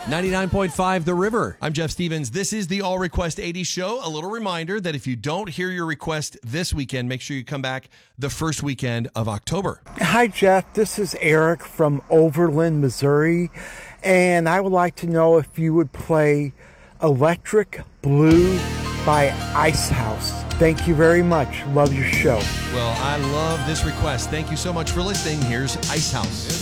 99.5 The River. I'm Jeff Stevens. This is the All Request 80s show. A little reminder that if you don't hear your request this weekend, make sure you come back the first weekend of October. Hi, Jeff. This is Eric from Overland, Missouri. And I would like to know if you would play Electric Blue by Icehouse. Thank you very much. Love your show. Well, I love this request. Thank you so much for listening. Here's Icehouse.